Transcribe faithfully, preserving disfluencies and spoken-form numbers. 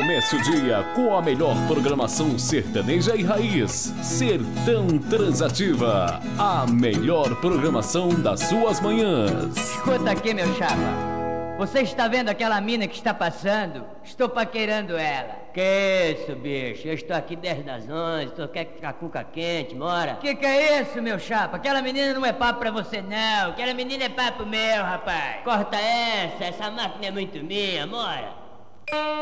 Comece o dia com a melhor programação sertaneja e raiz. Sertão Transativa, a melhor programação das suas manhãs. Escuta aqui, meu chapa. Você está vendo aquela mina que está passando? Estou paquerando ela. Que isso, bicho? Eu estou aqui desde as onze, tô quer ficar cuca quente, mora? Que que é isso, meu chapa? Aquela menina não é papo pra você, não. Aquela menina é papo meu, rapaz. Corta essa, essa máquina é muito minha, mora?